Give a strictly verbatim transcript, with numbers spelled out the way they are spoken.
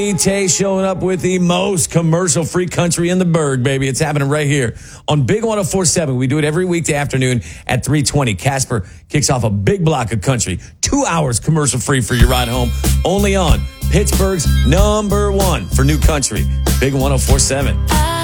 Tay showing up with the most commercial-free country in the Berg, baby. It's happening right here on Big one oh four point seven. We do it every weekday afternoon at three twenty. Casper kicks off a big block of country. Two hours commercial-free for your ride home. Only on Pittsburgh's number one for new country. Big one oh four point seven.